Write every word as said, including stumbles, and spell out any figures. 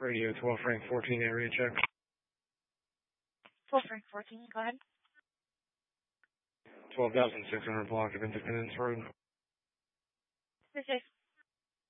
Radio twelve Frank fourteen area check. twelve Frank fourteen, go ahead. twelve thousand six hundred block of Independence Road. This is